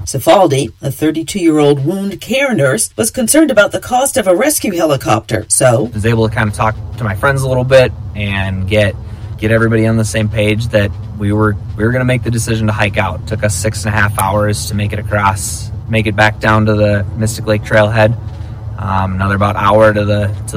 Cifaldi, a 32-year-old wound care nurse, was concerned about the cost of a rescue helicopter, so I was able to kind of talk to my friends a little bit and get everybody on the same page that we were going to make the decision to hike out. It took us 6.5 hours to make it across, make it back down to the Mystic Lake trailhead. Another about hour to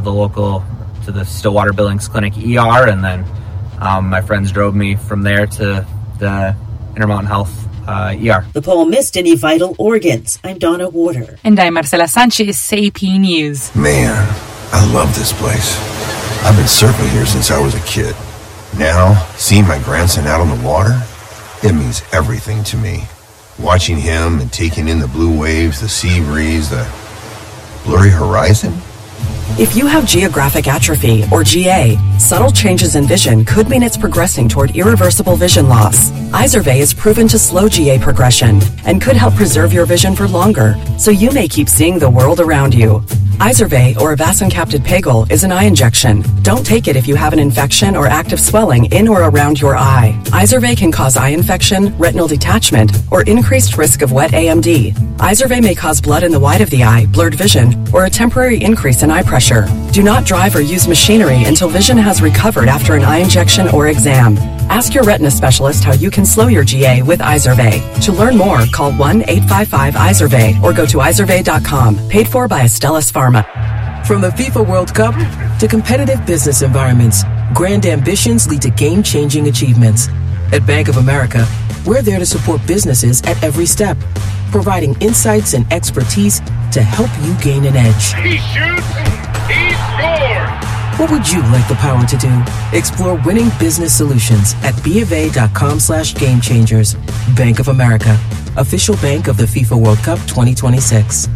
the Stillwater Billings Clinic ER, and then my friends drove me from there to the Intermountain Health ER. The pole missed any vital organs. I'm Donna Warder. And I'm Marcela Sanchez, AP News. Man, I love this place. I've been surfing here since I was a kid. Now, seeing my grandson out on the water, it means everything to me. Watching him and taking in the blue waves, the sea breeze, the blurry horizon. If you have geographic atrophy, or GA, subtle changes in vision could mean it's progressing toward irreversible vision loss. Izervay is proven to slow GA progression and could help preserve your vision for longer, so you may keep seeing the world around you. Izervay, or avacincaptad pegol, is an eye injection. Don't take it if you have an infection or active swelling in or around your eye. Izervay can cause eye infection, retinal detachment, or increased risk of wet AMD. Izervay may cause blood in the white of the eye, blurred vision, or a temporary increase in eye pressure. Do not drive or use machinery until vision has recovered after an eye injection or exam. Ask your retina specialist how you can slow your GA with Izervay. To learn more, call 1-855-IZERVAY or go to izervay.com. Paid for by Astellas Pharma. From the FIFA World Cup to competitive business environments, grand ambitions lead to game-changing achievements. At Bank of America, we're there to support businesses at every step, providing insights and expertise to help you gain an edge. He shoots, he scores! What would you like the power to do? Explore winning business solutions at BofA.com/gamechangers. Bank of America, official bank of the FIFA World Cup 2026.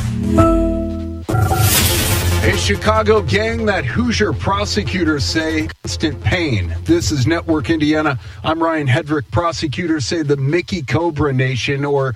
A Chicago gang that Hoosier prosecutors say constant pain. This is Network Indiana. I'm Ryan Hedrick. Prosecutors say the Mickey Cobra Nation, or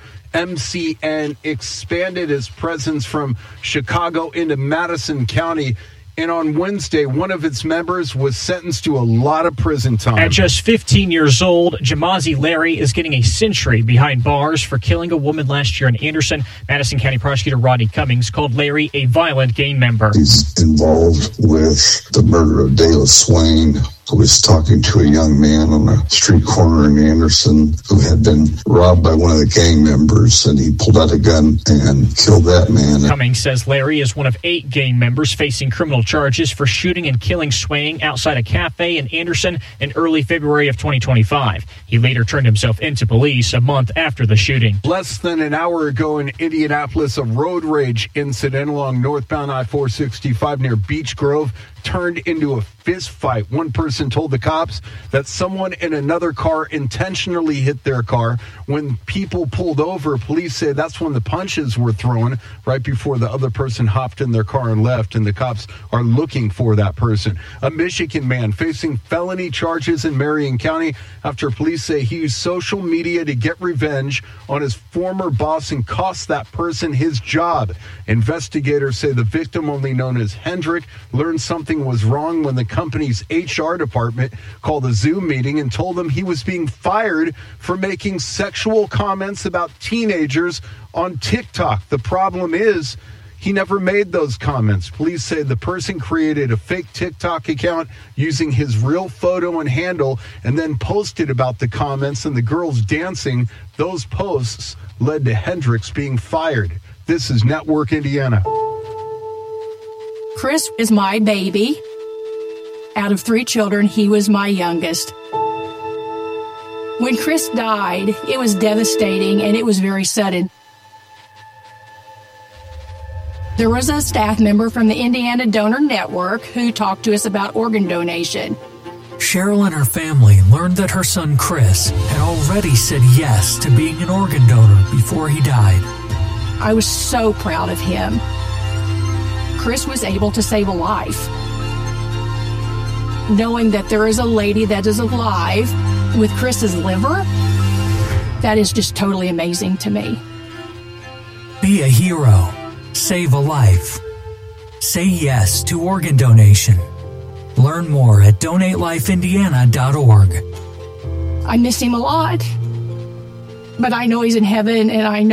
MCN, expanded its presence from Chicago into Madison County. And on Wednesday, one of its members was sentenced to a lot of prison time. At just 15 years old, Jamazi Larry is getting a century behind bars for killing a woman last year in Anderson. Madison County Prosecutor Rodney Cummings called Larry a violent gang member. He's involved with the murder of Dayla Swain, who was talking to a young man on a street corner in Anderson who had been robbed by one of the gang members, and he pulled out a gun and killed that man. Cummings says Larry is one of 8 gang members facing criminal charges for shooting and killing Swain outside a cafe in Anderson in early February of 2025. He later turned himself into police a month after the shooting. Less than an hour ago in Indianapolis, a road rage incident along northbound I-465 near Beech Grove turned into a fist fight. One person told the cops that someone in another car intentionally hit their car. When people pulled over, police say that's when the punches were thrown, right before the other person hopped in their car and left, and the cops are looking for that person. A Michigan man facing felony charges in Marion County after police say he used social media to get revenge on his former boss and cost that person his job. Investigators say the victim, only known as Hendrick, learned something was wrong when the company's HR department called a Zoom meeting and told him he was being fired for making sexual comments about teenagers on TikTok. The problem is he never made those comments. Police say the person created a fake TikTok account using his real photo and handle and then posted about the comments and the girls dancing. Those posts led to Hendricks being fired. This is Network Indiana. Chris is my baby. Out of 3 children, he was my youngest. When Chris died, it was devastating and it was very sudden. There was a staff member from the Indiana Donor Network who talked to us about organ donation. Cheryl and her family learned that her son Chris had already said yes to being an organ donor before he died. I was so proud of him. Chris was able to save a life. Knowing that there is a lady that is alive with Chris's liver, that is just totally amazing to me. Be a hero. Save a life. Say yes to organ donation. Learn more at donatelifeindiana.org. I miss him a lot, but I know he's in heaven, and I know